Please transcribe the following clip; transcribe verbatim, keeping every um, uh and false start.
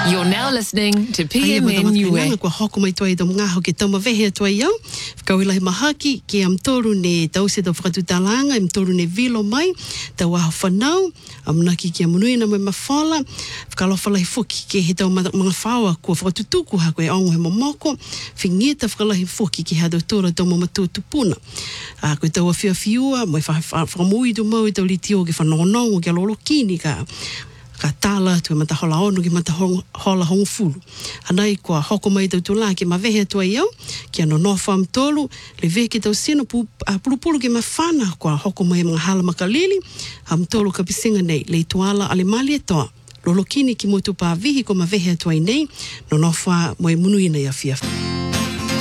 You're now listening to P M N U E. Kua hoko mai toa i tō mga hoke tama vehe toa iau. Whakauilahi mahaki ki am toru ne tause tau whakatutalanga, am toru ne vilo mai, tau aho whanau, am naki ki amunuina mai mawhala, whakalawhalahi fuki ke he tau mga whaua kua whakatutuku ha koe aungu he momoko, whingeta whakalahi fuki ki hado tora tau mamatu tupuna. Uh, koe tau a whia whiua, mai whakamui tu mau i tau li tio ki whanongonongo ki alolo kini ka ka tala tu mata hola onu ki mata hola hongu fulu. Anai kua hoko mai tau tula ki ma vehe tua iau, ki ano no wham tolu, le vehe ki tau sino pu, uh, pulupulu ki ma whana kua hoko mai mga hala makalili, am tolu ka pisinga nei, le tuala ale mali e toa. Lolo kini ki motu pa vihi ko ma vehe tua i nei, no no wha moe munuina ia fia.